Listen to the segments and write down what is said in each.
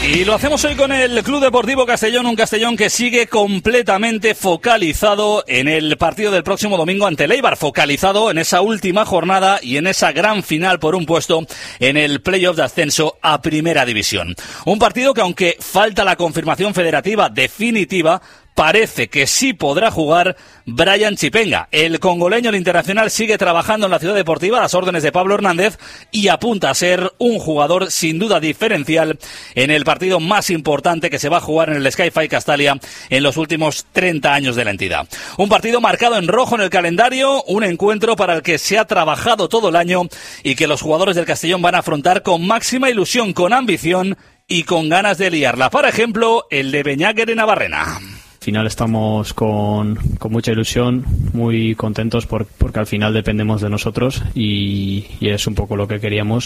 Y lo hacemos hoy con el Club Deportivo Castellón, un Castellón que sigue completamente focalizado en el partido del próximo domingo ante el Eibar, focalizado en esa última jornada y en esa gran final por un puesto en el playoff de ascenso a Primera División. Un partido que, aunque falta la confirmación federativa definitiva, parece que sí podrá jugar Brian Chipenga. El congoleño, el internacional, sigue trabajando en la Ciudad Deportiva a las órdenes de Pablo Hernández y apunta a ser un jugador sin duda diferencial en el partido más importante que se va a jugar en el Sky-Fi Castalia en los últimos 30 años de la entidad. Un partido marcado en rojo en el calendario, un encuentro para el que se ha trabajado todo el año y que los jugadores del Castellón van a afrontar con máxima ilusión, con ambición y con ganas de liarla. Por ejemplo, el de Beñáquer en Navarrena. Al final estamos con mucha ilusión, muy contentos porque al final dependemos de nosotros y es un poco lo que queríamos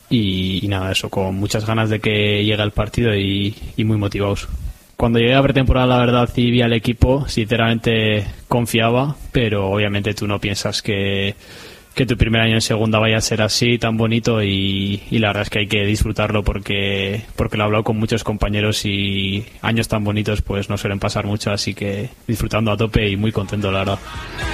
y nada, eso, con muchas ganas de que llegue el partido y muy motivados. Cuando llegué a pretemporada, la verdad, y vi al equipo, sinceramente confiaba, pero obviamente tú no piensas que tu primer año en segunda vaya a ser así, tan bonito, y la verdad es que hay que disfrutarlo porque lo he hablado con muchos compañeros y años tan bonitos pues no suelen pasar mucho, así que disfrutando a tope y muy contento, la verdad.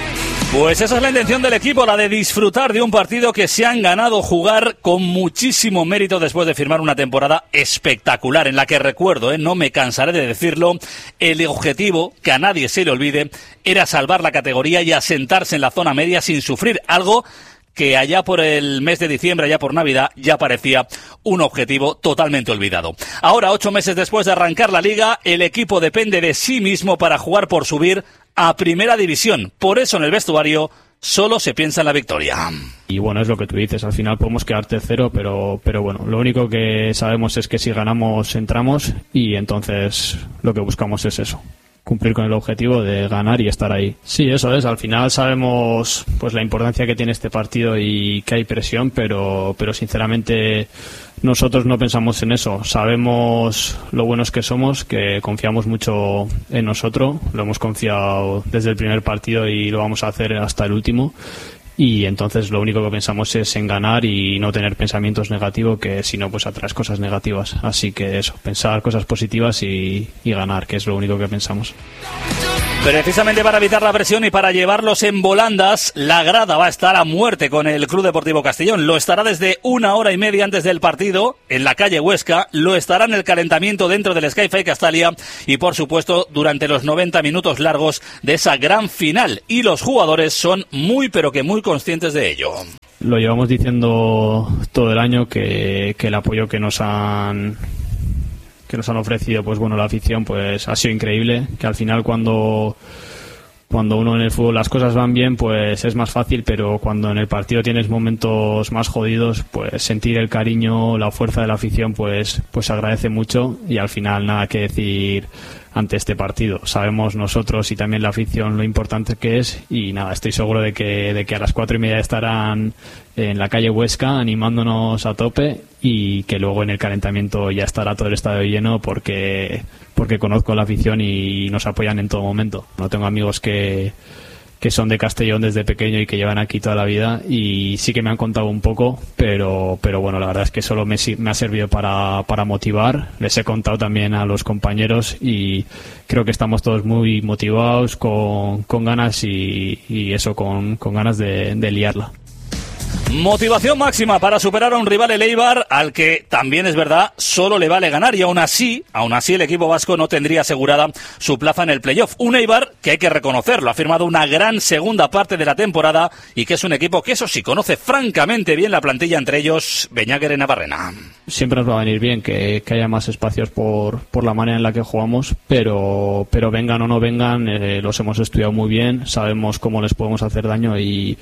Pues esa es la intención del equipo, la de disfrutar de un partido que se han ganado jugar con muchísimo mérito después de firmar una temporada espectacular, en la que, recuerdo, no me cansaré de decirlo, el objetivo, que a nadie se le olvide, era salvar la categoría y asentarse en la zona media sin sufrir, algo que allá por el mes de diciembre, allá por Navidad, ya parecía un objetivo totalmente olvidado. Ahora, 8 meses después de arrancar la Liga, el equipo depende de sí mismo para jugar por subir a Primera División. Por eso en el vestuario solo se piensa en la victoria. Y bueno, es lo que tú dices, al final podemos quedar tercero, pero bueno, lo único que sabemos es que si ganamos entramos y entonces lo que buscamos es eso, cumplir con el objetivo de ganar y estar ahí. Sí, eso es, al final sabemos pues la importancia que tiene este partido y que hay presión, pero sinceramente nosotros no pensamos en eso. Sabemos lo buenos que somos, que confiamos mucho en nosotros, lo hemos confiado desde el primer partido y lo vamos a hacer hasta el último. Y entonces lo único que pensamos es en ganar y no tener pensamientos negativos, que si no pues atraes cosas negativas. Así que eso, pensar cosas positivas y ganar, que es lo único que pensamos. Precisamente para evitar la presión y para llevarlos en volandas, la grada va a estar a muerte con el Club Deportivo Castellón. Lo estará desde 1h30 antes del partido en la calle Huesca, lo estará en el calentamiento dentro del Sky-Fi Castalia y, por supuesto, durante los 90 minutos largos de esa gran final. Y los jugadores son muy, pero que muy conscientes de ello. Lo llevamos diciendo todo el año que el apoyo que nos han ofrecido, pues bueno, la afición, pues ha sido increíble, que al final cuando uno en el fútbol las cosas van bien, pues es más fácil, pero cuando en el partido tienes momentos más jodidos, pues sentir el cariño, la fuerza de la afición, pues se agradece mucho y al final nada que decir ante este partido. Sabemos nosotros y también la afición lo importante que es y nada, estoy seguro de que a las 4:30 estarán en la calle Huesca animándonos a tope y que luego en el calentamiento ya estará todo el estadio lleno porque conozco a la afición y nos apoyan en todo momento. No tengo amigos que son de Castellón desde pequeño y que llevan aquí toda la vida y sí que me han contado un poco, pero bueno, la verdad es que solo me ha servido para motivar. Les he contado también a los compañeros y creo que estamos todos muy motivados, con ganas y eso, con ganas de liarla. Motivación máxima para superar a un rival, el Eibar, al que también es verdad solo le vale ganar y aún así el equipo vasco no tendría asegurada su plaza en el playoff. Un Eibar que hay que reconocerlo, ha firmado una gran segunda parte de la temporada y que es un equipo que eso sí conoce francamente bien la plantilla, entre ellos Beñáquer en Navarrena. Siempre nos va a venir bien que haya más espacios por la manera en la que jugamos, pero vengan o no vengan, los hemos estudiado muy bien, sabemos cómo les podemos hacer daño y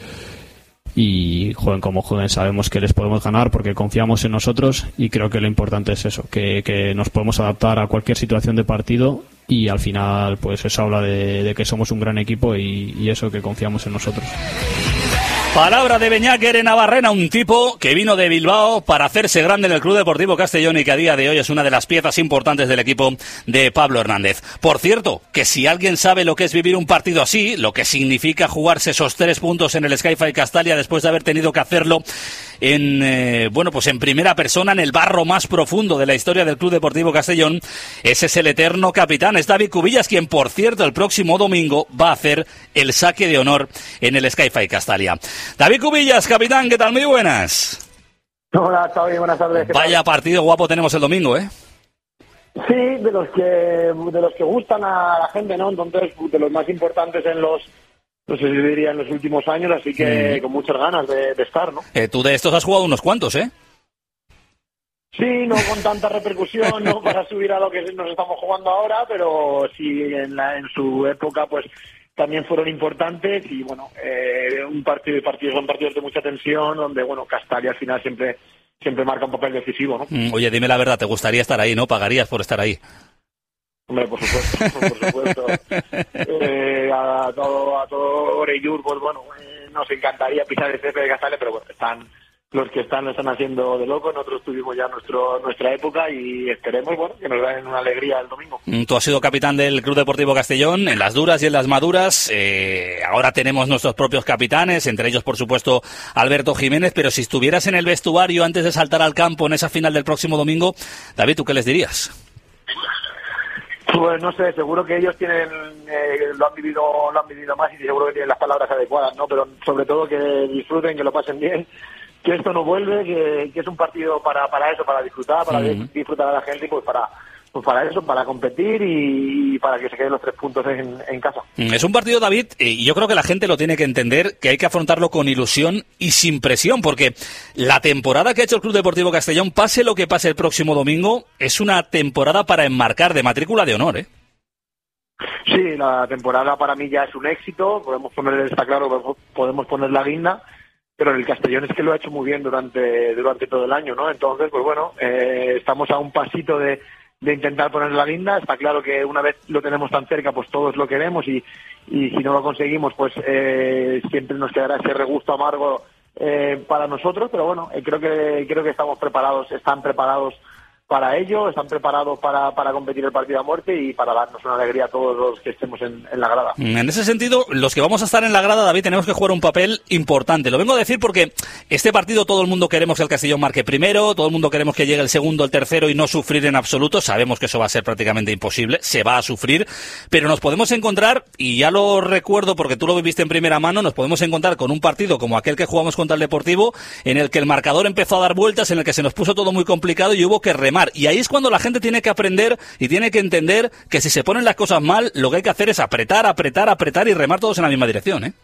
jueguen como jueguen, sabemos que les podemos ganar porque confiamos en nosotros y creo que lo importante es eso, que nos podemos adaptar a cualquier situación de partido y al final pues eso habla de que somos un gran equipo y eso, que confiamos en nosotros. Palabra de Beñáquer en Navarrena, un tipo que vino de Bilbao para hacerse grande en el Club Deportivo Castellón y que a día de hoy es una de las piezas importantes del equipo de Pablo Hernández. Por cierto, que si alguien sabe lo que es vivir un partido así, lo que significa jugarse esos 3 puntos en el Sky-Fi Castalia después de haber tenido que hacerlo en primera persona, en el barro más profundo de la historia del Club Deportivo Castellón. Ese es el eterno capitán, es David Cubillas, quien, por cierto, el próximo domingo va a hacer el saque de honor en el Sky-Fi Castalia. David Cubillas, capitán, ¿qué tal? Muy buenas. Hola, Xavi, buenas tardes. Vaya partido guapo tenemos el domingo, ¿eh? Sí, de los que gustan a la gente, ¿no? Entonces, de los más importantes no sé si diría en los últimos años, así que con muchas ganas de estar, ¿no? Tú de estos has jugado unos cuantos, ¿eh? Sí, no con tanta repercusión, no para subir a lo que nos estamos jugando ahora, pero sí en su época, pues también fueron importantes y bueno, partidos son partidos de mucha tensión, donde bueno, Castalia al final siempre marca un papel decisivo, ¿no? Oye, dime la verdad, ¿te gustaría estar ahí, no? ¿Pagarías por estar ahí? Hombre, por supuesto. A todo Oreyur, pues bueno, nos encantaría pisar el césped de Castalia, pero bueno, los que lo están haciendo de loco. Nosotros tuvimos ya nuestra época y esperemos, bueno, que nos den una alegría el domingo. Tú has sido capitán del Club Deportivo Castellón en las duras y en las maduras. Ahora tenemos nuestros propios capitanes, entre ellos, por supuesto, Alberto Jiménez, pero si estuvieras en el vestuario antes de saltar al campo en esa final del próximo domingo, David, ¿tú qué les dirías? Pues no sé, seguro que ellos lo han vivido más y seguro que tienen las palabras adecuadas, ¿no? Pero sobre todo que disfruten, que lo pasen bien, que esto no vuelve, que es un partido para eso, para disfrutar, para disfrutar a la gente y pues para eso, para competir y para que se queden los 3 puntos en casa. Es un partido, David, y yo creo que la gente lo tiene que entender, que hay que afrontarlo con ilusión y sin presión, porque la temporada que ha hecho el Club Deportivo Castellón, pase lo que pase el próximo domingo, es una temporada para enmarcar de matrícula de honor, ¿eh? Sí, la temporada para mí ya es un éxito, está claro, podemos poner la guinda, pero el Castellón es que lo ha hecho muy bien durante todo el año, ¿no? Entonces, pues bueno, estamos a un pasito de intentar poner la guinda. Está claro que una vez lo tenemos tan cerca, pues todos lo queremos y si no lo conseguimos, pues siempre nos quedará ese regusto amargo para nosotros, pero bueno, creo que están preparados para ello, están preparados para competir el partido a muerte y para darnos una alegría a todos los que estemos en la grada. En ese sentido, los que vamos a estar en la grada, David, tenemos que jugar un papel importante. Lo vengo a decir porque este partido todo el mundo queremos que el Castellón marque primero, todo el mundo queremos que llegue el segundo, el tercero y no sufrir en absoluto. Sabemos que eso va a ser prácticamente imposible, se va a sufrir, pero nos podemos encontrar, y ya lo recuerdo porque tú lo viviste en primera mano, nos podemos encontrar con un partido como aquel que jugamos contra el Deportivo, en el que el marcador empezó a dar vueltas, en el que se nos puso todo muy complicado y hubo que remar. Y ahí es cuando la gente tiene que aprender y tiene que entender que si se ponen las cosas mal, lo que hay que hacer es apretar y remar todos en la misma dirección, ¿eh?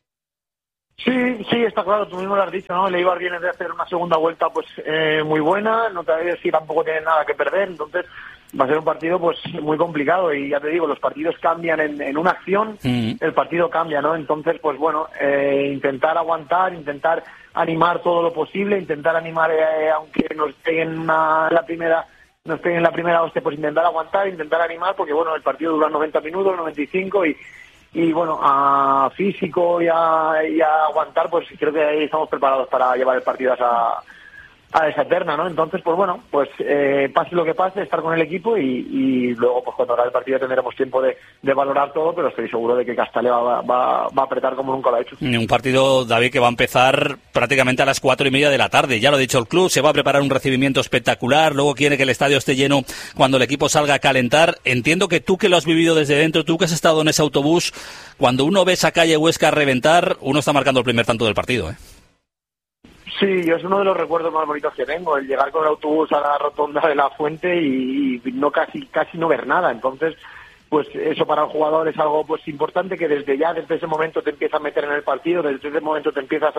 Sí, está claro, tú mismo lo has dicho, ¿no? El Eibar viene de hacer una segunda vuelta pues muy buena, no te voy a decir, tampoco tiene nada que perder, entonces va a ser un partido pues muy complicado y ya te digo, los partidos cambian en una acción, el partido cambia, ¿no? Entonces, pues bueno, intentar aguantar, intentar animar todo lo posible, intentar animar aunque nos peguen la primera hostia, pues intentar aguantar, intentar animar, porque bueno, el partido dura 90 minutos, 95 y bueno, a físico y a aguantar, pues creo que ahí estamos preparados para llevar el partido a esa eterna, ¿no? Entonces, pues bueno, pues pase lo que pase, estar con el equipo y luego, pues cuando haga el partido tendremos tiempo de valorar todo, pero estoy seguro de que Castalia va a apretar como nunca lo ha hecho. Un partido, David, que va a empezar prácticamente a las 4:30 de la tarde. Ya lo ha dicho el club, se va a preparar un recibimiento espectacular, luego quiere que el estadio esté lleno cuando el equipo salga a calentar. Entiendo que tú que lo has vivido desde dentro, tú que has estado en ese autobús, cuando uno ve esa calle Huesca a reventar, uno está marcando el primer tanto del partido, ¿eh? Sí, yo es uno de los recuerdos más bonitos que tengo, el llegar con el autobús a la rotonda de la Fuente y no casi no ver nada. Entonces, pues eso para el jugador es algo pues importante, que desde ese momento te empiezas a meter en el partido, desde ese momento te empiezas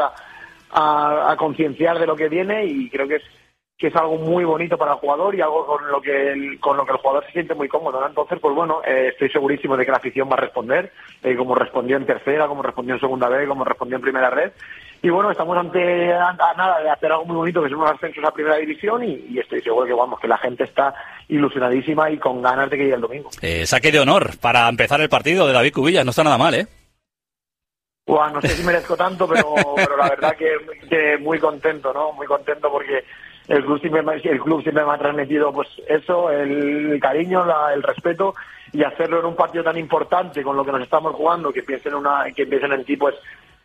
a concienciar de lo que viene y creo que es algo muy bonito para el jugador y algo con lo que el jugador se siente muy cómodo, ¿no? Entonces, pues bueno, estoy segurísimo de que la afición va a responder, como respondió en tercera, como respondió en segunda B, como respondió en primera red. Y bueno, estamos a nada de hacer algo muy bonito, que son unos ascensos a primera división y estoy seguro que la gente está ilusionadísima y con ganas de que llegue el domingo. Saque de honor para empezar el partido de David Cubillas, no está nada mal, ¿eh? Bueno, no sé si merezco tanto, pero la verdad que muy contento, ¿no? Muy contento porque el club siempre me ha transmitido pues eso, el cariño, el respeto, y hacerlo en un partido tan importante con lo que nos estamos jugando, que piensen en ti, pues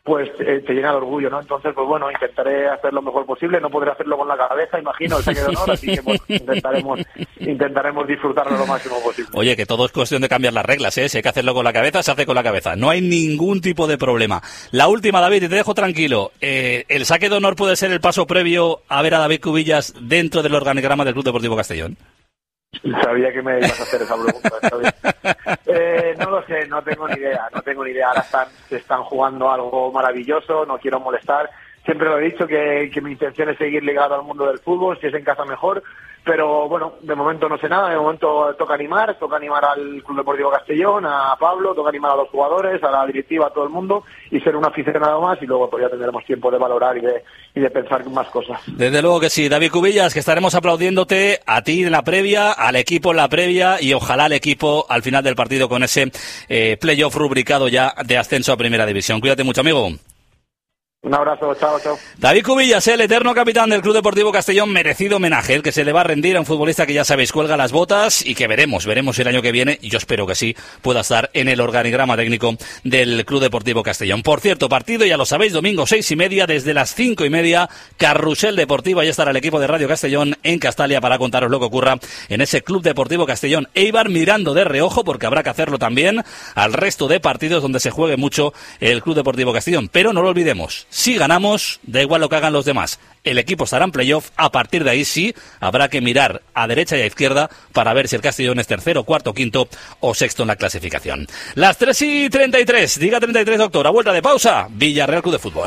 pues te llena de orgullo, ¿no? Entonces, pues bueno, intentaré hacer lo mejor posible, no podré hacerlo con la cabeza, imagino, el saque de honor, así que pues intentaremos disfrutarlo lo máximo posible. Oye, que todo es cuestión de cambiar las reglas, ¿eh? Si hay que hacerlo con la cabeza, se hace con la cabeza. No hay ningún tipo de problema. La última, David, y te dejo tranquilo. ¿El saque de honor puede ser el paso previo a ver a David Cubillas dentro del organigrama del Club Deportivo Castellón? Sabía que me ibas a hacer esa pregunta. No lo sé, no tengo ni idea. Ahora están jugando algo maravilloso, no quiero molestar. Siempre lo he dicho que mi intención es seguir ligado al mundo del fútbol, si es en casa mejor. Pero bueno, de momento no sé nada, de momento toca animar al Club Deportivo Castellón, a Pablo, toca animar a los jugadores, a la directiva, a todo el mundo, y ser un aficionado más, y luego pues ya tendremos tiempo de valorar y de pensar más cosas. Desde luego que sí, David Cubillas, que estaremos aplaudiéndote a ti en la previa, al equipo en la previa, y ojalá el equipo al final del partido con ese playoff rubricado ya de ascenso a Primera División. Cuídate mucho, amigo. Un abrazo, chao. David Cubillas, el eterno capitán del Club Deportivo Castellón, merecido homenaje, el que se le va a rendir a un futbolista que ya sabéis cuelga las botas y que veremos el año que viene, y yo espero que sí, pueda estar en el organigrama técnico del Club Deportivo Castellón. Por cierto, partido, ya lo sabéis, domingo 6:30, desde las 5:30, Carrusel Deportivo, ya estará el equipo de Radio Castellón en Castalia para contaros lo que ocurra en ese Club Deportivo Castellón Eibar, mirando de reojo, porque habrá que hacerlo también al resto de partidos donde se juegue mucho el Club Deportivo Castellón, pero no lo olvidemos. Si ganamos, da igual lo que hagan los demás. El equipo estará en playoff. A partir de ahí sí, habrá que mirar a derecha y a izquierda para ver si el Castellón es tercero, cuarto, quinto o sexto en la clasificación. Las 3:33. Diga 33, doctor. A vuelta de pausa, Villarreal Club de Fútbol.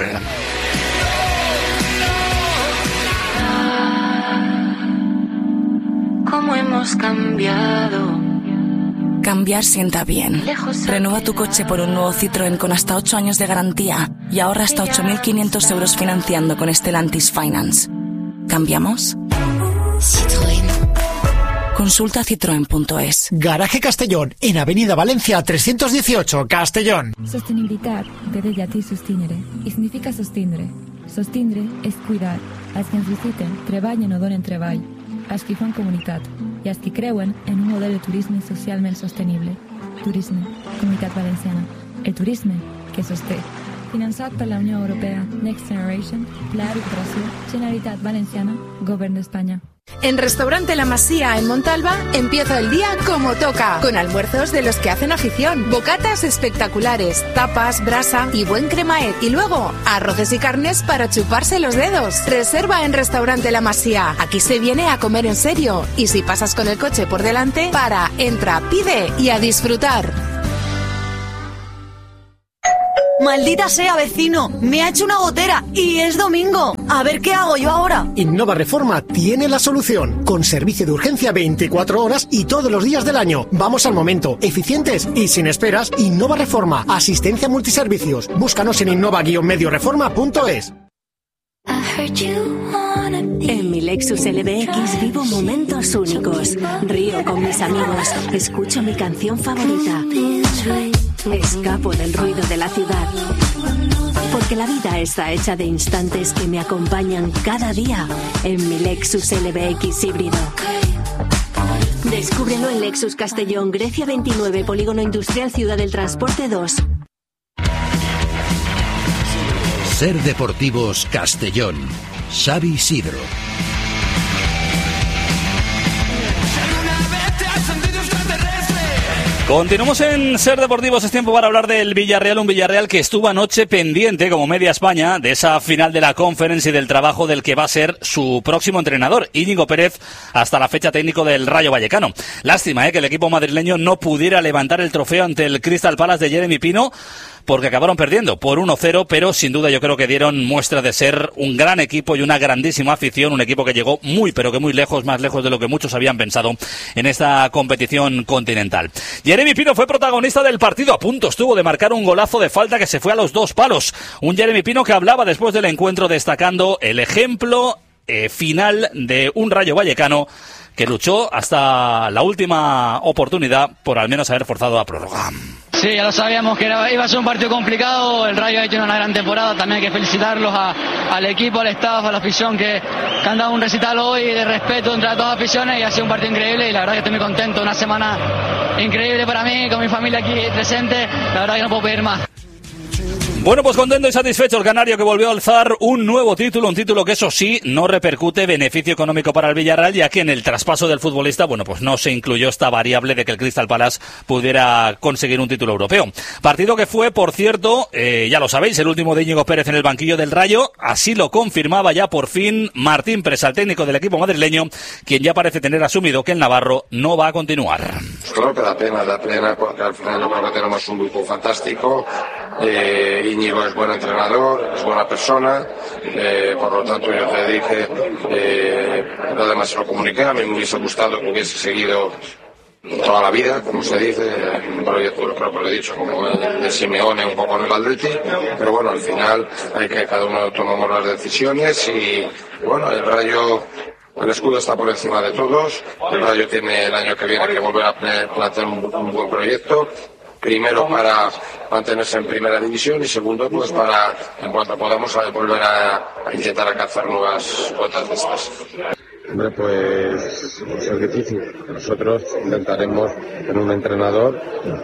¿Cómo hemos cambiado? Cambiar sienta bien. Renueva tu coche por un nuevo Citroën con hasta 8 años de garantía y ahorra hasta 8.500 euros financiando con Stellantis Finance. ¿Cambiamos? Citroën. Consulta citroen.es. Garaje Castellón, en Avenida Valencia 318, Castellón. Sostenibilità vede da ti sostenere e significa sostenere. Sostenere és cuidar. Els que ens visiten treballen o donen treball. Els que fan comunitat i els que creuen en un model de turisme socialment sostenible. Turisme, Comunitat Valenciana. El turisme que sosté. Finançat per la Unió Europea, Next Generation, Pla de Recuperació, Generalitat Valenciana, Govern d'Espanya. En Restaurante La Masía en Montalba empieza el día como toca, con almuerzos de los que hacen afición, bocatas espectaculares, tapas, brasa y buen cremaet, y luego arroces y carnes para chuparse los dedos. Reserva en Restaurante La Masía. Aquí se viene a comer en serio, y si pasas con el coche por delante, para, entra, pide y a disfrutar. Maldita sea, vecino, me ha hecho una gotera y es domingo. A ver qué hago yo ahora. Innova Reforma tiene la solución, con servicio de urgencia 24 horas y todos los días del año. Vamos al momento, eficientes y sin esperas. Innova Reforma, asistencia multiservicios. Búscanos en innova-medioreforma.es. En mi Lexus LBX vivo momentos únicos. Río con mis amigos, escucho mi canción favorita. Escapo del ruido de la ciudad. Porque la vida está hecha de instantes que me acompañan cada día en mi Lexus LBX híbrido. Descúbrelo en Lexus Castellón, Grecia 29, Polígono Industrial Ciudad del Transporte 2. Ser Deportivos Castellón. Xavi Isidro. Continuamos en Ser Deportivos. Es tiempo para hablar del Villarreal, un Villarreal que estuvo anoche pendiente, como media España, de esa final de la Conference y del trabajo del que va a ser su próximo entrenador, Íñigo Pérez, hasta la fecha técnico del Rayo Vallecano. Lástima que el equipo madrileño no pudiera levantar el trofeo ante el Crystal Palace de Jeremy Pino, porque acabaron perdiendo por 1-0, pero sin duda yo creo que dieron muestra de ser un gran equipo y una grandísima afición, un equipo que llegó muy, pero que muy lejos, más lejos de lo que muchos habían pensado en esta competición continental. Jeremy Pino fue protagonista del partido, a punto estuvo de marcar un golazo de falta que se fue a los 2 palos. Un Jeremy Pino que hablaba después del encuentro destacando el ejemplo final de un Rayo Vallecano que luchó hasta la última oportunidad por al menos haber forzado a prórroga. Sí, ya lo sabíamos que iba a ser un partido complicado. El Rayo ha hecho una gran temporada. También hay que felicitarlos al equipo, al staff, a la afición que han dado un recital hoy de respeto entre las dos aficiones y ha sido un partido increíble y la verdad que estoy muy contento. Una semana increíble para mí, con mi familia aquí presente. La verdad que no puedo pedir más. Bueno, pues contento y satisfecho el canario, que volvió a alzar un nuevo título, un título que eso sí no repercute beneficio económico para el Villarreal, ya que en el traspaso del futbolista, bueno, pues no se incluyó esta variable de que el Crystal Palace pudiera conseguir un título europeo. Partido que fue, por cierto, ya lo sabéis, el último de Íñigo Pérez en el banquillo del Rayo. Así lo confirmaba ya por fin Martín Presa, el técnico del equipo madrileño, quien ya parece tener asumido que el navarro no va a continuar. Creo que da pena porque al final yo creo que tenemos un grupo fantástico. Íñigo es buen entrenador, es buena persona, por lo tanto yo te dije, lo demás se lo comuniqué. A mí me hubiese gustado que hubiese seguido toda la vida, como se dice, un proyecto, creo que lo he dicho, como el de Simeone, un poco en el Atleti, pero bueno, al final hay que cada uno tomamos las decisiones y bueno, el Rayo, el escudo está por encima de todos. El Rayo tiene el año que viene que volver a plantear un buen proyecto. Primero para mantenerse en primera división y segundo pues para, en cuanto podamos, volver a intentar alcanzar nuevas cuotas de estas. Hombre, pues es difícil. Nosotros intentaremos en un entrenador.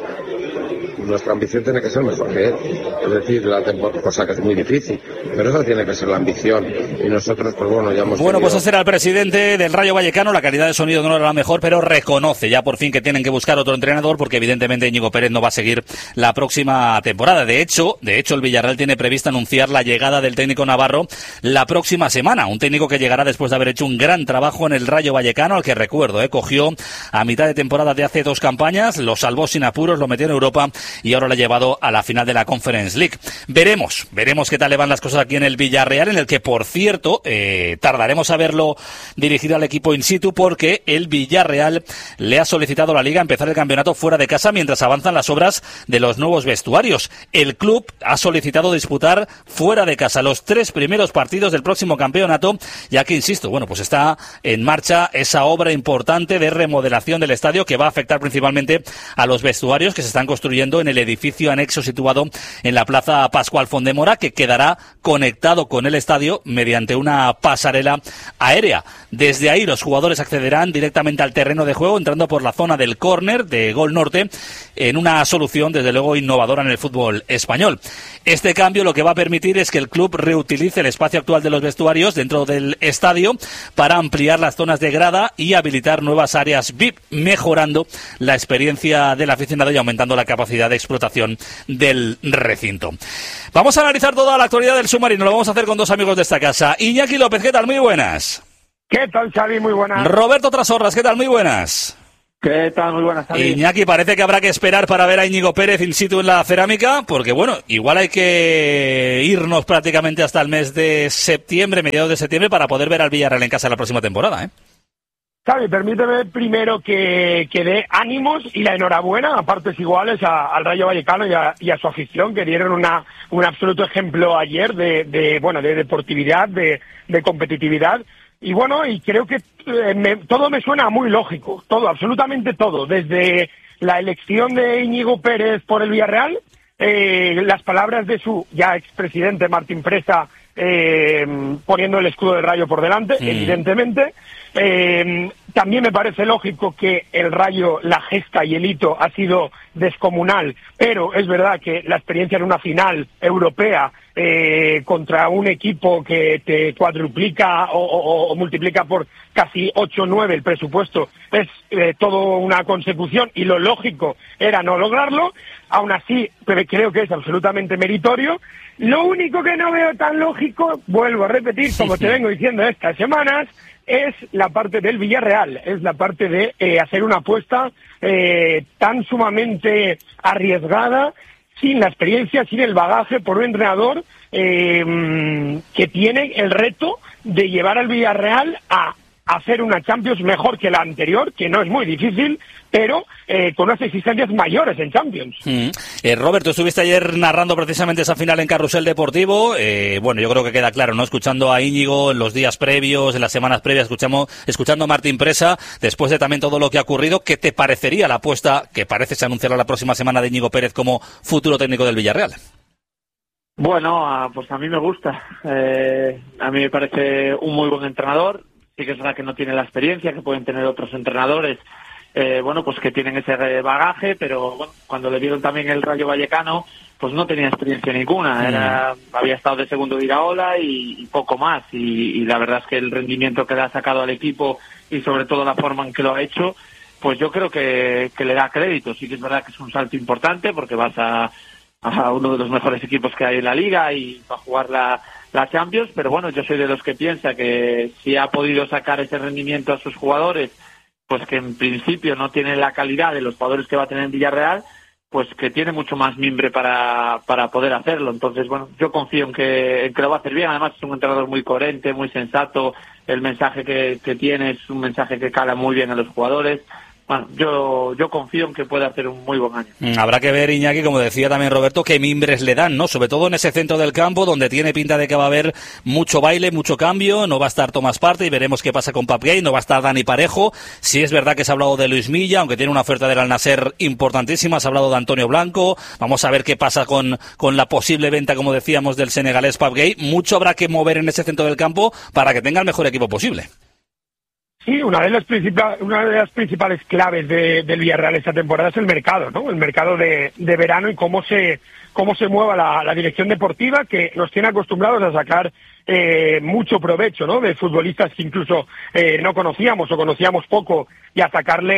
Nuestra ambición tiene que ser mejor que él, es decir, la temporada, cosa que es muy difícil, pero esa tiene que ser la ambición y nosotros pues bueno, ya hemos Bueno, tenido... pues ese era el presidente del Rayo Vallecano. La calidad de sonido no era la mejor, pero reconoce ya por fin que tienen que buscar otro entrenador porque evidentemente Íñigo Pérez no va a seguir la próxima temporada. De hecho el Villarreal tiene previsto anunciar la llegada del técnico navarro la próxima semana, un técnico que llegará después de haber hecho un gran trabajo en el Rayo Vallecano, al que recuerdo, cogió a mitad de temporada de hace 2 campañas, lo salvó sin apuros, lo metió en Europa y ahora lo ha llevado a la final de la Conference League. Veremos qué tal le van las cosas aquí en el Villarreal, en el que, por cierto, tardaremos a verlo dirigir al equipo in situ, porque el Villarreal le ha solicitado a la Liga empezar el campeonato fuera de casa mientras avanzan las obras de los nuevos vestuarios. El club ha solicitado disputar fuera de casa los 3 primeros partidos del próximo campeonato, ya que, insisto, bueno, pues está en marcha esa obra importante de remodelación del estadio que va a afectar principalmente a los vestuarios que se están construyendo en el edificio anexo situado en la Plaza Pascual Fondemora, que quedará conectado con el estadio mediante una pasarela aérea. Desde ahí los jugadores accederán directamente al terreno de juego, entrando por la zona del córner de Gol Norte, en una solución desde luego innovadora en el fútbol español. Este cambio lo que va a permitir es que el club reutilice el espacio actual de los vestuarios dentro del estadio para ampliar las zonas de grada y habilitar nuevas áreas VIP, mejorando la experiencia del aficionado y aumentando la capacidad de explotación del recinto. Vamos a analizar toda la actualidad del submarino. Lo vamos a hacer con 2 amigos de esta casa. Iñaki López, ¿qué tal? Muy buenas. ¿Qué tal, Xavi? Muy buenas. Roberto Trasorras, ¿qué tal? Muy buenas. ¿Qué tal? Muy buenas, Xavi. Iñaki, parece que habrá que esperar para ver a Íñigo Pérez in situ en la cerámica, porque bueno, igual hay que irnos prácticamente hasta el mes de septiembre, mediados de septiembre, para poder ver al Villarreal en casa la próxima temporada, Xavi, permíteme primero que dé ánimos y la enhorabuena a partes iguales al Rayo Vallecano y a su afición, que dieron un absoluto ejemplo ayer de deportividad, de competitividad. Y bueno, y creo que todo me suena muy lógico, todo, absolutamente todo, desde la elección de Íñigo Pérez por el Villarreal, las palabras de su ya expresidente Martín Presa, poniendo el escudo del Rayo por delante, evidentemente. También me parece lógico que el Rayo, la gesta y el hito ha sido descomunal, pero es verdad que la experiencia en una final europea contra un equipo que te cuadruplica o multiplica por casi 8 o 9 el presupuesto es todo una consecución, y lo lógico era no lograrlo. Aún así, creo que es absolutamente meritorio. Lo único que no veo tan lógico, vuelvo a repetir, como te vengo diciendo estas semanas, es la parte del Villarreal, es la parte de hacer una apuesta tan sumamente arriesgada, sin la experiencia, sin el bagaje, por un entrenador que tiene el reto de llevar al Villarreal a hacer una Champions mejor que la anterior, que no es muy difícil, pero con unas exigencias mayores en Champions. Roberto, estuviste ayer narrando precisamente esa final en Carrusel Deportivo. Bueno, yo creo que queda claro, ¿no? Escuchando a Íñigo en los días previos, en las semanas previas, escuchando a Martín Presa, después de también todo lo que ha ocurrido, ¿qué te parecería la apuesta que parece se anunciará la próxima semana de Íñigo Pérez como futuro técnico del Villarreal? Bueno, pues a mí me gusta. A mí me parece un muy buen entrenador. Sí que es verdad que no tiene la experiencia que pueden tener otros entrenadores, pues que tienen ese bagaje, pero bueno, cuando le dieron también el Rayo Vallecano, pues no tenía experiencia ninguna, había estado de segundo de Iraola y poco más, y la verdad es que el rendimiento que le ha sacado al equipo y sobre todo la forma en que lo ha hecho, pues yo creo que le da crédito. Sí que es verdad que es un salto importante porque vas a uno de los mejores equipos que hay en la liga y va a jugar la Champions, pero bueno, yo soy de los que piensa que si ha podido sacar ese rendimiento a sus jugadores, pues que en principio no tienen la calidad de los jugadores que va a tener en Villarreal, pues que tiene mucho más mimbre para poder hacerlo. Entonces, bueno, yo confío en que lo va a hacer bien. Además es un entrenador muy coherente, muy sensato, el mensaje que tiene es un mensaje que cala muy bien a los jugadores. Bueno, yo confío en que pueda hacer un muy buen año. Habrá que ver, Iñaki, como decía también Roberto, qué mimbres le dan, ¿no? Sobre todo en ese centro del campo donde tiene pinta de que va a haber mucho baile, mucho cambio. No va a estar Tomás Partey y veremos qué pasa con Pape Gueye. No va a estar Dani Parejo. Sí es verdad que se ha hablado de Luis Milla, aunque tiene una oferta del Al-Nassr importantísima. Se ha hablado de Antonio Blanco. Vamos a ver qué pasa con la posible venta, como decíamos, del senegalés Pape Gueye. Mucho habrá que mover en ese centro del campo para que tenga el mejor equipo posible. Sí, una de las principales claves del Villarreal esta temporada es el mercado, ¿no? El mercado de verano y cómo se mueva la dirección deportiva, que nos tiene acostumbrados a sacar mucho provecho, ¿no? De futbolistas que incluso no conocíamos o conocíamos poco, y a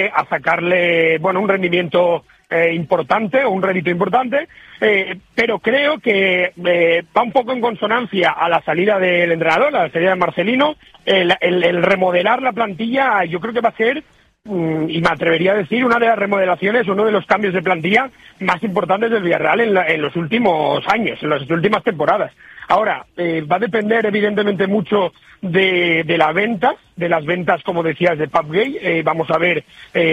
sacarle bueno, un rendimiento importante o un rédito importante, pero creo que va un poco en consonancia a la salida del entrenador, a la salida de Marcelino. El remodelar la plantilla, yo creo que va a ser, y me atrevería a decir, una de las remodelaciones, uno de los cambios de plantilla más importantes del Villarreal en los últimos años, en las últimas temporadas. Ahora, va a depender evidentemente mucho de las ventas, como decías, de Pape Gueye. Vamos a ver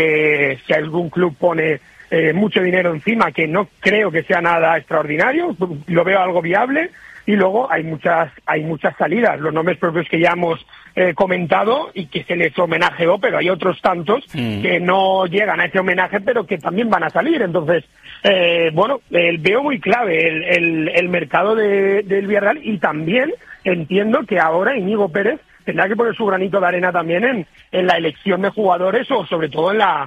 si algún club pone mucho dinero encima, que no creo que sea nada extraordinario, lo veo algo viable. Y luego hay muchas salidas, los nombres propios que ya hemos comentado y que se les homenajeó, pero hay otros tantos que no llegan a ese homenaje, pero que también van a salir. Entonces, veo muy clave el mercado del Villarreal, y también entiendo que ahora Íñigo Pérez tendrá que poner su granito de arena también en la elección de jugadores, o sobre todo en la...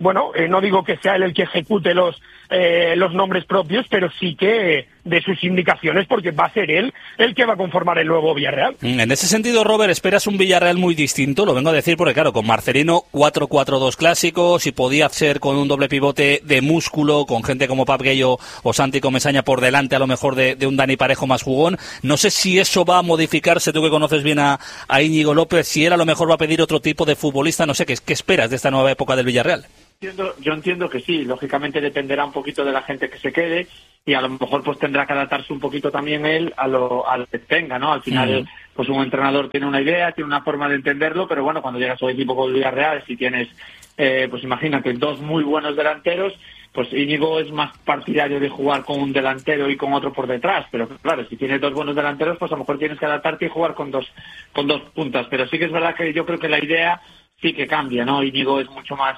no digo que sea él el que ejecute los nombres propios, pero sí que de sus indicaciones, porque va a ser él el que va a conformar el nuevo Villarreal. En ese sentido, Robert, ¿esperas un Villarreal muy distinto? Lo vengo a decir porque, claro, con Marcelino 4-4-2 clásico, si podía ser con un doble pivote de músculo, con gente como Pape Gueye o Santi Comesaña por delante, a lo mejor de un Dani Parejo más jugón. No sé si eso va a modificarse, tú que conoces bien a Íñigo López, si él a lo mejor va a pedir otro tipo de futbolista. No sé, ¿qué esperas de esta nueva época del Villarreal? Yo entiendo que sí, lógicamente dependerá un poquito de la gente que se quede, y a lo mejor pues tendrá que adaptarse un poquito también él a lo que tenga, ¿no? Al final pues un entrenador tiene una idea, tiene una forma de entenderlo, pero bueno, cuando llegas a un equipo como el Villarreal, si tienes pues imagínate dos muy buenos delanteros, pues Íñigo es más partidario de jugar con un delantero y con otro por detrás, pero claro, si tienes dos buenos delanteros, pues a lo mejor tienes que adaptarte y jugar con dos puntas. Pero sí que es verdad que yo creo que la idea sí que cambia, ¿no? Íñigo es mucho más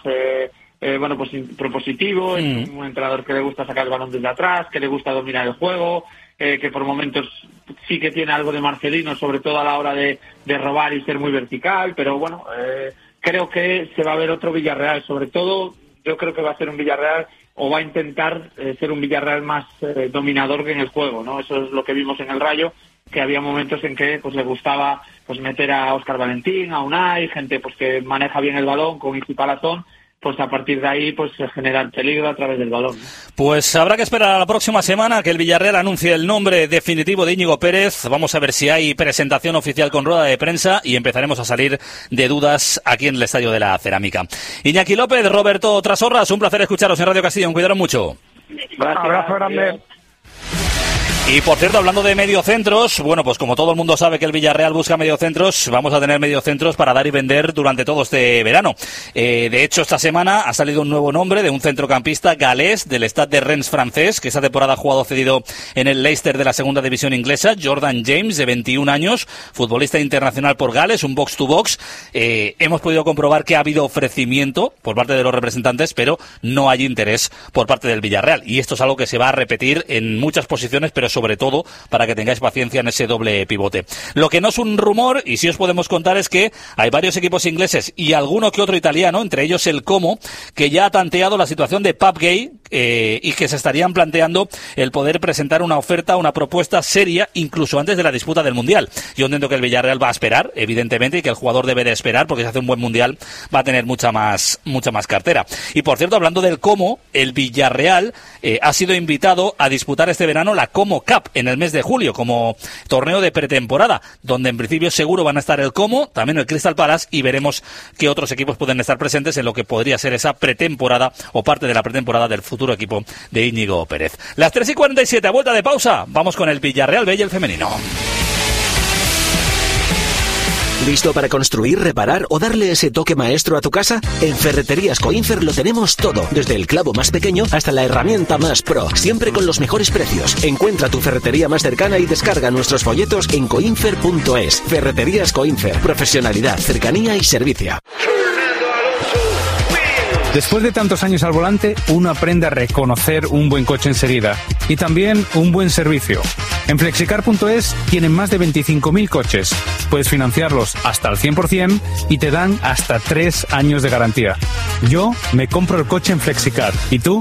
pues propositivo, es un entrenador que le gusta sacar el balón desde atrás, que le gusta dominar el juego, que por momentos sí que tiene algo de Marcelino, sobre todo a la hora de robar y ser muy vertical, pero bueno, creo que se va a ver otro Villarreal. Sobre todo yo creo que va a ser un Villarreal, o va a intentar ser un Villarreal más dominador que en el juego, ¿no? Eso es lo que vimos en el Rayo, que había momentos en que pues le gustaba pues meter a Óscar Valentín, a Unai, gente pues que maneja bien el balón con Isi Palazón. Pues a partir de ahí pues se genera el peligro a través del balón. Pues habrá que esperar a la próxima semana que el Villarreal anuncie el nombre definitivo de Íñigo Pérez. Vamos a ver si hay presentación oficial con rueda de prensa y empezaremos a salir de dudas aquí en el Estadio de la Cerámica. Iñaki López, Roberto Trasorras, un placer escucharos en Radio Castellón. Cuidaros mucho. Gracias. Abrazo grande. Y por cierto, hablando de mediocentros, bueno, pues como todo el mundo sabe que el Villarreal busca mediocentros, vamos a tener mediocentros para dar y vender durante todo este verano. De hecho, esta semana ha salido un nuevo nombre de un centrocampista galés del Stade de Rennes francés, que esta temporada ha jugado cedido en el Leicester de la segunda división inglesa, Jordan James, de 21 años, futbolista internacional por Gales, un box-to-box. Hemos podido comprobar que ha habido ofrecimiento por parte de los representantes, pero no hay interés por parte del Villarreal. Y esto es algo que se va a repetir en muchas posiciones, pero sobre todo para que tengáis paciencia en ese doble pivote. Lo que no es un rumor, y sí os podemos contar, es que hay varios equipos ingleses y alguno que otro italiano, entre ellos el Como, que ya ha tanteado la situación de Pape Gueye y que se estarían planteando el poder presentar una oferta, una propuesta seria, incluso antes de la disputa del Mundial. Yo entiendo que el Villarreal va a esperar, evidentemente, y que el jugador debe de esperar, porque si hace un buen Mundial va a tener mucha más cartera. Y por cierto, hablando del Como, el Villarreal ha sido invitado a disputar este verano la Como Cup en el mes de julio, como torneo de pretemporada, donde en principio seguro van a estar el Como, también el Crystal Palace, y veremos qué otros equipos pueden estar presentes en lo que podría ser esa pretemporada o parte de la pretemporada del futuro equipo de Íñigo Pérez. Las 3:47, a vuelta de pausa, vamos con el Villarreal B y el femenino. ¿Listo para construir, reparar o darle ese toque maestro a tu casa? En Ferreterías Coinfer lo tenemos todo, desde el clavo más pequeño hasta la herramienta más pro, siempre con los mejores precios. Encuentra tu ferretería más cercana y descarga nuestros folletos en coinfer.es. Ferreterías Coinfer, profesionalidad, cercanía y servicio. Después de tantos años al volante, uno aprende a reconocer un buen coche enseguida y también un buen servicio. En Flexicar.es tienen más de 25.000 coches. Puedes financiarlos hasta al 100% y te dan hasta 3 años de garantía. Yo me compro el coche en Flexicar. ¿Y tú?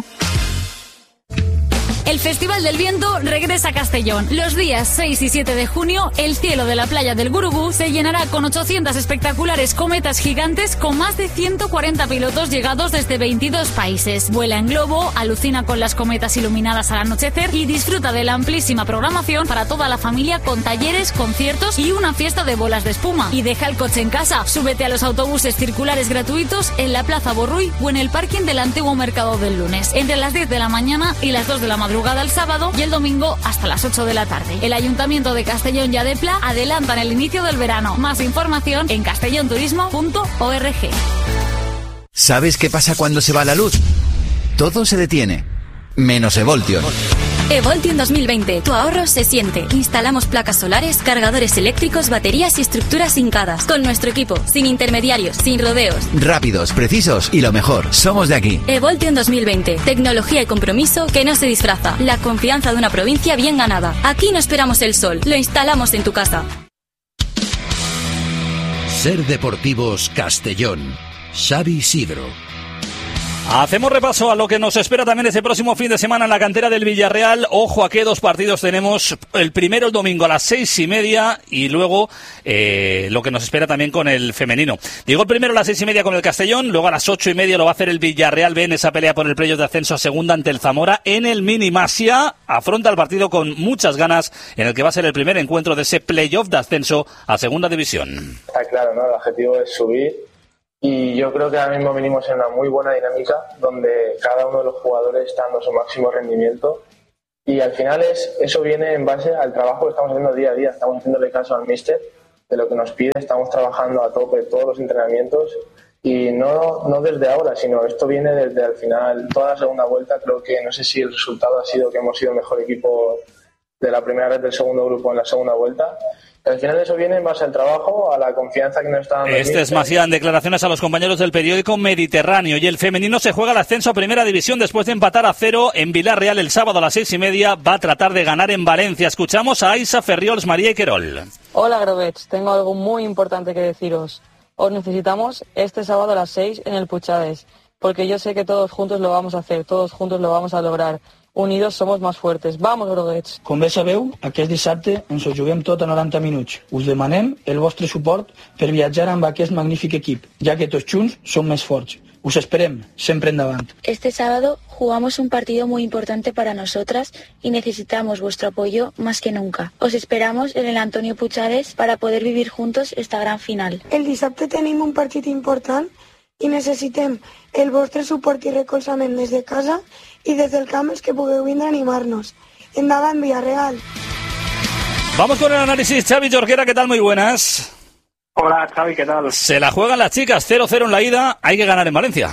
El Festival del Viento regresa a Castellón. Los días 6 y 7 de junio, el cielo de la playa del Gurubú se llenará con 800 espectaculares cometas gigantes con más de 140 pilotos llegados desde 22 países. Vuela en globo, alucina con las cometas iluminadas al anochecer y disfruta de la amplísima programación para toda la familia con talleres, conciertos y una fiesta de bolas de espuma. Y deja el coche en casa. Súbete a los autobuses circulares gratuitos en la Plaza Borruy o en el parking del antiguo Mercado del Lunes, entre las 10 de la mañana y las 2 de la madrugada el sábado y el domingo hasta las 8 de la tarde. El Ayuntamiento de Castellón y Adepla adelantan el inicio del verano. Más información en castellonturismo.org. ¿Sabes qué pasa cuando se va la luz? Todo se detiene, menos Evoltion. Evoltion 2020, tu ahorro se siente. Instalamos placas solares, cargadores eléctricos, baterías y estructuras hincadas. Con nuestro equipo, sin intermediarios, sin rodeos. Rápidos, precisos y lo mejor, somos de aquí. Evoltion 2020, tecnología y compromiso que no se disfraza. La confianza de una provincia bien ganada. Aquí no esperamos el sol, lo instalamos en tu casa. Ser Deportivos Castellón. Xavi Sidro. Hacemos repaso a lo que nos espera también ese próximo fin de semana en la cantera del Villarreal. Ojo a qué 2 partidos tenemos. El primero el domingo a las 6:30 y luego lo que nos espera también con el femenino. Digo el primero a las 6:30 con el Castellón, luego a las 8:30 lo va a hacer el Villarreal B en esa pelea por el playoff de ascenso a segunda ante el Zamora en el Minimasia. Afronta el partido con muchas ganas en el que va a ser el primer encuentro de ese playoff de ascenso a segunda división. Está claro, ¿no? El objetivo es subir. Y yo creo que ahora mismo venimos en una muy buena dinámica donde cada uno de los jugadores está dando su máximo rendimiento y al final eso viene en base al trabajo que estamos haciendo día a día. Estamos haciéndole caso al míster de lo que nos pide, estamos trabajando a tope todos los entrenamientos y no desde ahora, sino esto viene desde al final, toda la segunda vuelta. Creo que no sé si el resultado ha sido que hemos sido el mejor equipo de la primera red del segundo grupo en la segunda vuelta. Al final eso viene en base al trabajo, a la confianza que nos está dando. Este es Maciá en declaraciones a los compañeros del periódico Mediterráneo. Y el femenino se juega el ascenso a primera división después de empatar a 0 en Villarreal el sábado a las 6:30. Va a tratar de ganar en Valencia. Escuchamos a Aisa Ferriols, María y Querol. Hola Grovets, tengo algo muy importante que deciros. Os necesitamos este sábado a las 6 en el Puchades, porque yo sé que todos juntos lo vamos a hacer, todos juntos lo vamos a lograr. Unidos somos más fuertes. Vamos, groguets! Com bé sabeu, aquest dissabte ens ho juguem tot a 90 minuts. Us demanem el vostre suport per viatjar amb aquest magnífic equip, ja que tots junts som més forts. Us esperem, sempre endavant. Este sábado jugamos un partido muy importante para nosotras y necesitamos vuestro apoyo más que nunca. Os esperamos en el Antonio Puchades para poder vivir juntos esta gran final. El dissabte tenim un partit important i necessitem el vostre suport i recolzament des de casa y desde el camp que pugueu vindre a animarnos. Endavant, Villarreal. Vamos con el análisis. Xavi Jorquera, ¿qué tal? Muy buenas. Hola, Xavi, ¿qué tal? Se la juegan las chicas, 0-0 en la ida, hay que ganar en Valencia.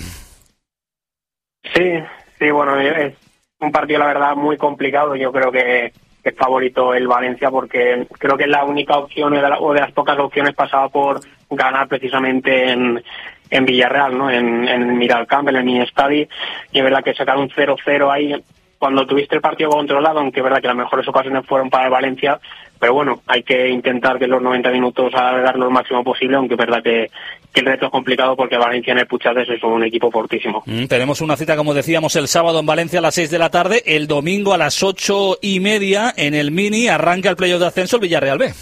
Sí, bueno, es un partido, la verdad, muy complicado. Yo creo que es favorito el Valencia porque creo que es la única opción o de las pocas opciones pasaba por ganar precisamente en Villarreal, ¿no? En Miralcamp, en el mini estadio, y es verdad que sacar un 0-0 ahí cuando tuviste el partido controlado, aunque es verdad que las mejores ocasiones fueron para el Valencia, pero bueno, hay que intentar que los 90 minutos alargarlo lo máximo posible, aunque es verdad que el reto es complicado porque Valencia en el Puigcerdá es un equipo fortísimo. Tenemos una cita, como decíamos, el sábado en Valencia a las 6 de la tarde, el domingo a las 8:30 en el Mini arranca el playoff de ascenso el Villarreal B.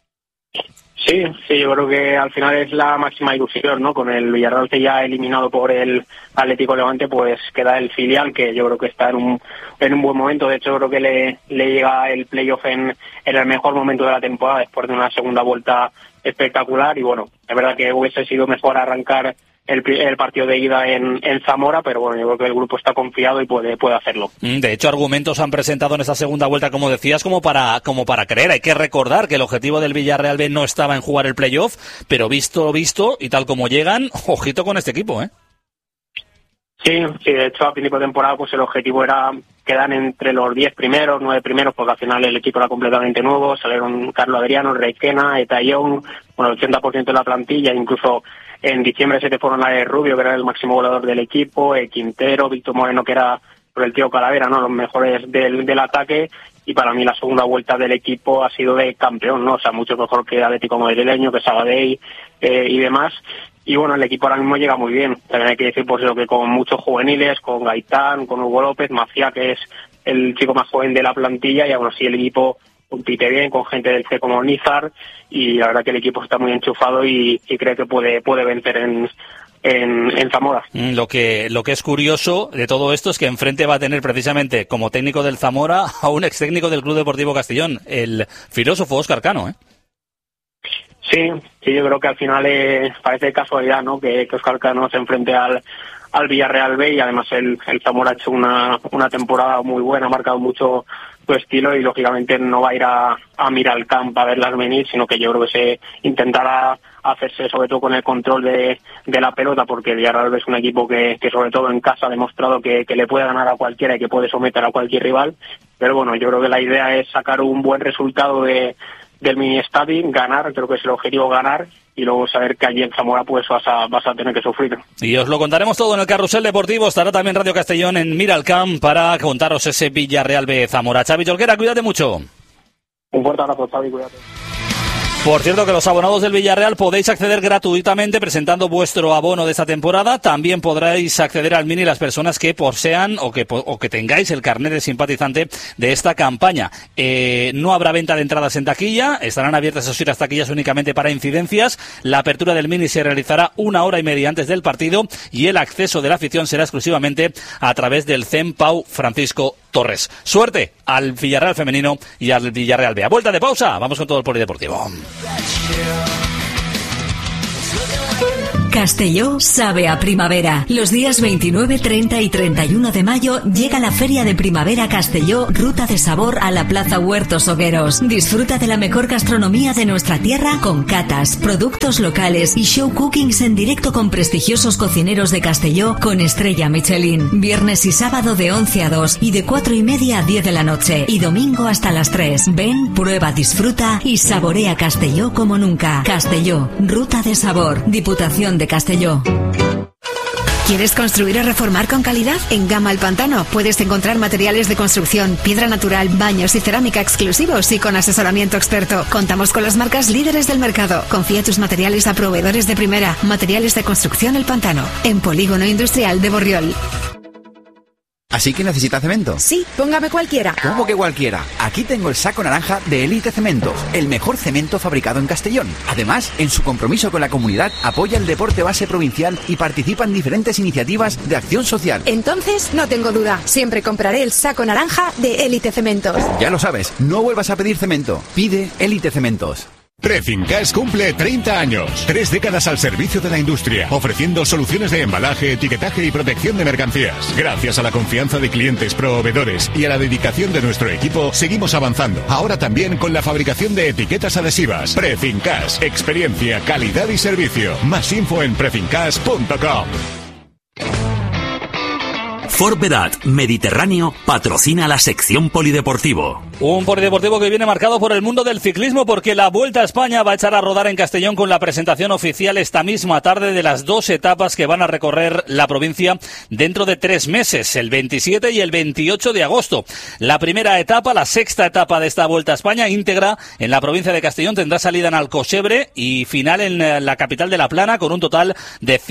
Sí, yo creo que al final es la máxima ilusión, ¿no? Con el Villarreal que ya eliminado por el Atlético Levante, pues queda el filial, que yo creo que está en un buen momento. De hecho, creo que le llega el playoff en el mejor momento de la temporada, después de una segunda vuelta espectacular. Y bueno, es verdad que hubiese sido mejor arrancar el partido de ida en Zamora, pero bueno, yo creo que el grupo está confiado y puede hacerlo. De hecho, argumentos han presentado en esta segunda vuelta, como decías, como para creer. Hay que recordar que el objetivo del Villarreal B no estaba en jugar el playoff, pero visto y tal como llegan, ojito con este equipo, ¿eh? Sí, de hecho a principio de temporada pues el objetivo era quedar entre los 10 primeros, 9 primeros, porque al final el equipo era completamente nuevo, salieron Carlos Adriano, Requena, Etayón, bueno, el 80% de la plantilla, incluso en diciembre se te fueron a Rubio, que era el máximo goleador del equipo, Quintero, Víctor Moreno, que era por el tío Calavera, ¿no? Los mejores del ataque, y para mí la segunda vuelta del equipo ha sido de campeón, ¿no? O sea, mucho mejor que Atlético Madrileño, que Sabadell y demás. Y bueno, el equipo ahora mismo llega muy bien. También hay que decir, pues eso, que con muchos juveniles, con Gaitán, con Hugo López, Macía, que es el chico más joven de la plantilla, y aún así el equipo compite bien con gente del C como Nízar, y la verdad que el equipo está muy enchufado y cree que puede vencer en Zamora. Lo que es curioso de todo esto es que enfrente va a tener precisamente como técnico del Zamora a un ex técnico del Club Deportivo Castellón, el filósofo Óscar Cano, ¿eh? Sí, yo creo que al final parece casualidad, ¿no? Que Óscar Cano se enfrente al Villarreal B, y además el Zamora ha hecho una temporada muy buena, ha marcado mucho su estilo, y lógicamente no va a ir a mirar al campo a verlas venir, sino que yo creo que se intentará hacerse sobre todo con el control de la pelota, porque el Villarreal B es un equipo que sobre todo en casa ha demostrado que le puede ganar a cualquiera y que puede someter a cualquier rival. Pero bueno, yo creo que la idea es sacar un buen resultado del mini estadio, ganar, creo que es el objetivo, ganar, y luego saber que allí en Zamora pues vas a tener que sufrir. Y os lo contaremos todo en el Carrusel Deportivo. Estará también Radio Castellón en Miralcamp para contaros ese Villarreal B Zamora. Xavi Jorquera, cuídate mucho. Un fuerte abrazo, Xavi, cuídate. Por cierto, que los abonados del Villarreal podéis acceder gratuitamente presentando vuestro abono de esta temporada. También podréis acceder al Mini las personas que posean o que tengáis el carnet de simpatizante de esta campaña. No habrá venta de entradas en taquilla, estarán abiertas eso sí las taquillas únicamente para incidencias. La apertura del Mini se realizará 1 hora y media antes del partido, y el acceso de la afición será exclusivamente a través del CEM Pau Francisco Torres. Suerte al Villarreal femenino y al Villarreal B. A vuelta de pausa, vamos con todo el polideportivo. Castelló sabe a primavera. Los días 29, 30 y 31 de mayo llega la Feria de Primavera Castelló, Ruta de Sabor, a la Plaza Huertos Hogueros. Disfruta de la mejor gastronomía de nuestra tierra con catas, productos locales y show cookings en directo con prestigiosos cocineros de Castelló con estrella Michelin. Viernes y sábado de 11 a 2 y de 4:30 a 10 de la noche, y domingo hasta las 3. Ven, prueba, disfruta y saborea Castelló como nunca. Castelló, Ruta de Sabor, Diputación de Castelló. ¿Quieres construir o reformar con calidad? En Gama El Pantano puedes encontrar materiales de construcción, piedra natural, baños y cerámica exclusivos y con asesoramiento experto. Contamos con las marcas líderes del mercado. Confía tus materiales a proveedores de primera. Materiales de construcción El Pantano, en Polígono Industrial de Borriol. ¿Así que necesita cemento? Sí, póngame cualquiera. ¿Cómo que cualquiera? Aquí tengo el saco naranja de Elite Cementos, el mejor cemento fabricado en Castellón. Además, en su compromiso con la comunidad, apoya el deporte base provincial y participa en diferentes iniciativas de acción social. Entonces, no tengo duda, siempre compraré el saco naranja de Elite Cementos. Ya lo sabes, no vuelvas a pedir cemento, pide Elite Cementos. Prefincas cumple 30 años, 3 décadas al servicio de la industria, ofreciendo soluciones de embalaje, etiquetaje y protección de mercancías. Gracias a la confianza de clientes, proveedores y a la dedicación de nuestro equipo, seguimos avanzando. Ahora también con la fabricación de etiquetas adhesivas. Prefincas, experiencia, calidad y servicio. Más info en prefincas.com. Ford Vedat Mediterráneo patrocina la sección polideportivo. Un polideportivo que viene marcado por el mundo del ciclismo, porque la Vuelta a España va a echar a rodar en Castellón con la presentación oficial esta misma tarde de las 2 etapas que van a recorrer la provincia dentro de 3 meses, el 27 y el 28 de agosto. La primera etapa, la sexta etapa de esta Vuelta a España, íntegra en la provincia de Castellón, tendrá salida en Alcosebre y final en la capital de La Plana, con un total de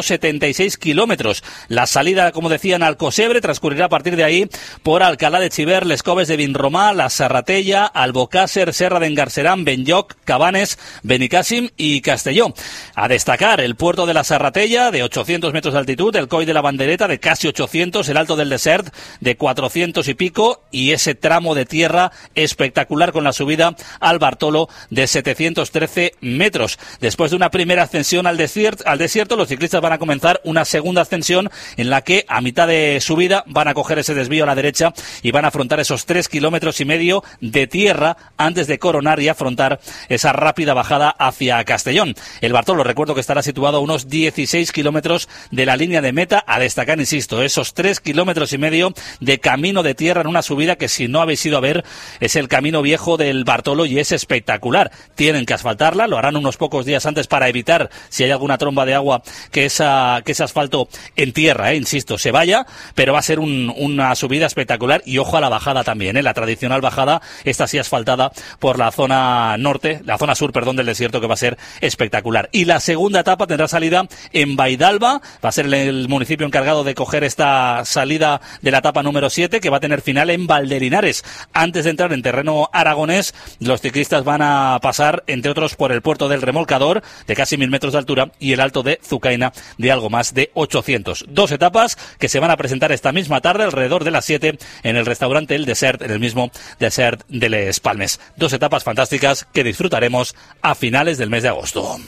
176 kilómetros. La salida, como decía, en Alcosebre transcurrirá a partir de ahí por Alcalá de Chiver, Les Coves de Vinromà, La Serratella, Albocàsser, Serra d'Engarceran, Benlloc, Cabanes, Benicàssim y Castelló. A destacar el puerto de La Serratella, de 800 metros de altitud, el Coll de la Bandereta, de casi 800, el Alto del Desert, de 400 y pico, y ese tramo de tierra espectacular con la subida al Bartolo de 713 metros. Después de una primera ascensión al desierto, los ciclistas van a comenzar una segunda ascensión en la que a mitad de subida van a coger ese desvío a la derecha y van a afrontar esos 3 kilómetros y medio de tierra antes de coronar y afrontar esa rápida bajada hacia Castellón. El Bartolo, recuerdo que estará situado a unos 16 kilómetros de la línea de meta. A destacar, insisto, esos 3 kilómetros y medio de camino de tierra en una subida que, si no habéis ido a ver, es el camino viejo del Bartolo y es espectacular. Tienen que asfaltarla, lo harán unos pocos días antes para evitar, si hay alguna tromba de agua, que ese asfalto en tierra, insisto, se vaya, pero va a ser una subida espectacular. Y ojo a la bajada también, la tradicional bajada, esta sí asfaltada por la zona sur, del desierto, que va a ser espectacular. Y la segunda etapa tendrá salida en Vaidalba, va a ser el municipio encargado de coger esta salida de la etapa número 7, que va a tener final en Valdelinares. Antes de entrar en terreno aragonés, los ciclistas van a pasar, entre otros, por el puerto del Remolcador, de casi 1000 metros de altura, y el Alto de Zucaina, de algo más de 800. 2 etapas que se van a presentar esta misma tarde, alrededor de las 7, en el restaurante El Desert, en el mismo Desert de Les Palmes. 2 etapas fantásticas que disfrutaremos a finales del mes de agosto.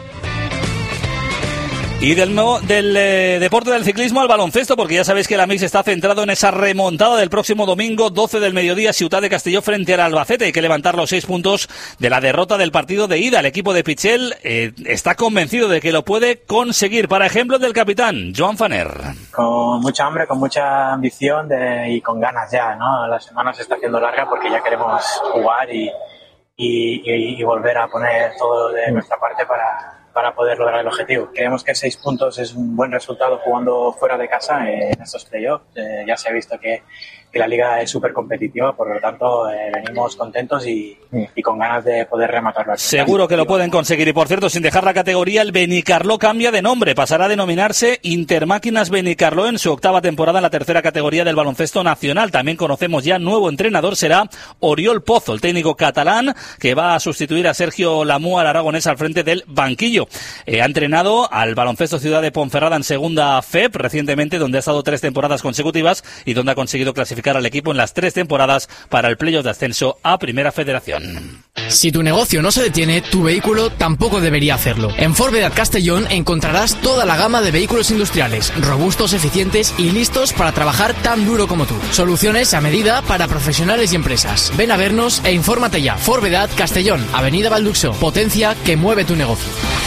Y del deporte del ciclismo al baloncesto, porque ya sabéis que la Mix está centrado en esa remontada del próximo domingo, 12 del mediodía, Ciutat de Castelló frente al Albacete. Hay que levantar los 6 puntos de la derrota del partido de ida. El equipo de Pichel está convencido de que lo puede conseguir. Para ejemplo del capitán, Joan Faner. Con mucha hambre, con mucha ambición y con ganas ya, ¿no? La semana se está haciendo larga porque ya queremos jugar y volver a poner todo de nuestra parte para poder lograr el objetivo. Creemos que 6 puntos es un buen resultado jugando fuera de casa en estos playoffs. Ya se ha visto que la liga es súper competitiva, por lo tanto venimos contentos y con ganas de poder rematarlo. Seguro que lo pueden conseguir. Y por cierto, sin dejar la categoría, el Benicarló cambia de nombre, pasará a denominarse Intermáquinas Benicarló en su 8ª temporada en la 3ª categoría del baloncesto nacional. También conocemos ya nuevo entrenador, será Oriol Pozo, el técnico catalán que va a sustituir a Sergio Lamúa, al aragonés, al frente del banquillo. Ha entrenado al baloncesto Ciudad de Ponferrada en segunda FEP recientemente, donde ha estado 3 temporadas consecutivas y donde ha conseguido clasificar al equipo en las 3 temporadas para el playoff de ascenso a Primera Federación. Si tu negocio no se detiene, tu vehículo tampoco debería hacerlo. En Forvedat Castellón encontrarás toda la gama de vehículos industriales, robustos, eficientes y listos para trabajar tan duro como tú. Soluciones a medida para profesionales y empresas. Ven a vernos e infórmate ya. Forvedat Castellón, Avenida Balduxo. Potencia que mueve tu negocio.